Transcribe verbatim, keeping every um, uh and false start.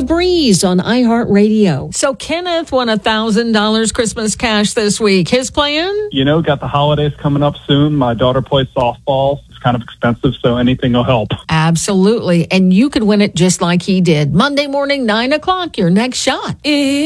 Breeze on iHeartRadio. So Kenneth won one thousand dollars Christmas cash this week. His plan? You know, got the holidays coming up soon. My daughter plays softball. It's kind of expensive, so anything will help. Absolutely. And you could win it just like he did. Monday morning, nine o'clock, your next shot.